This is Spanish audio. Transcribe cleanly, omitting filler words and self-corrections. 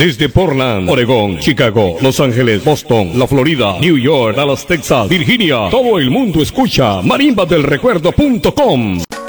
Desde Portland, Oregón, Chicago, Los Ángeles, Boston, la Florida, New York, Dallas, Texas, Virginia. Todo el mundo escucha marimbadelrecuerdo.com.